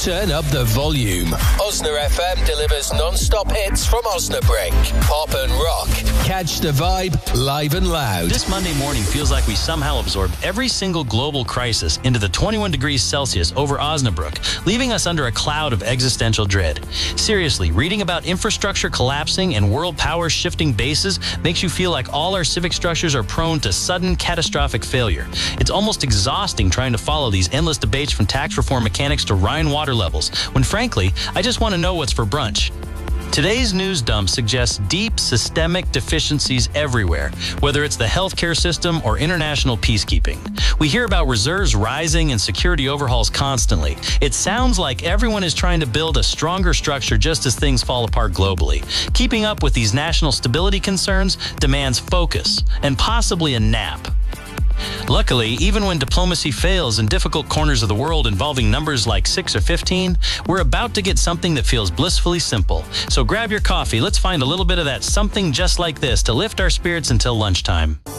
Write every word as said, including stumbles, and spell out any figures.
Turn up the volume. Osna F M delivers non-stop hits from Osnabrück. Pop and rock. Catch the vibe live and loud. This Monday morning feels like we somehow absorbed every single global crisis into the twenty-one degrees Celsius over Osnabrück, leaving us under a cloud of existential dread. Seriously, reading about infrastructure collapsing and world powers shifting bases makes you feel like all our civic structures are prone to sudden catastrophic failure. It's almost exhausting trying to follow these endless debates from tax reform mechanics to Rhine water levels, when frankly, I just want to know what's for brunch. Today's news dump suggests deep systemic deficiencies everywhere, whether it's the healthcare system or international peacekeeping. We hear about reserves rising and security overhauls constantly. It sounds like everyone is trying to build a stronger structure just as things fall apart globally. Keeping up with these national stability concerns demands focus and possibly a nap. Luckily, even when diplomacy fails in difficult corners of the world involving numbers like six or fifteen, we're about to get something that feels blissfully simple. So grab your coffee, let's find a little bit of that something just like this to lift our spirits until lunchtime.